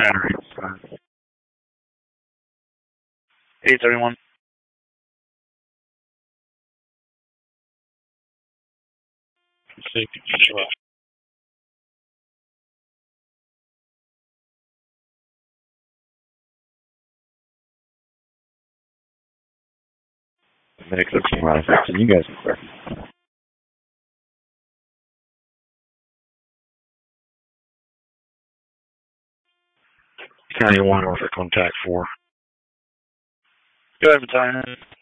battery. 831. Safety. Medic 13, line 15, you guys are clear. County 1, Norfolk, contact 4. Go ahead, battalion.